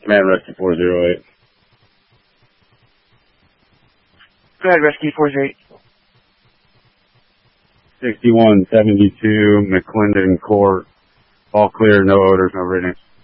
Command Rescue 408. Go ahead, Rescue 408. 6172 McClendon Court. All clear, no odors, no readings.